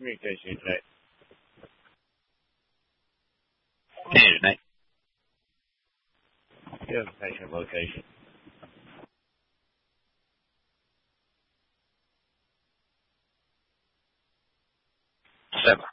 communication check. Hey, mate. Give patient location. 7.